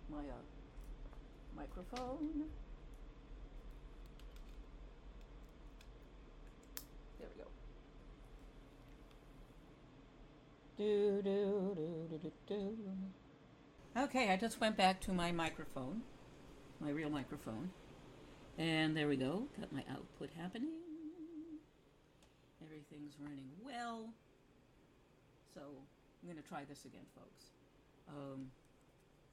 my microphone. There we go. Do, do, do, do, do, do. Okay, I just went back to my microphone, my real microphone. And there we go. Got my output happening. Everything's running well. So I'm going to try this again, folks.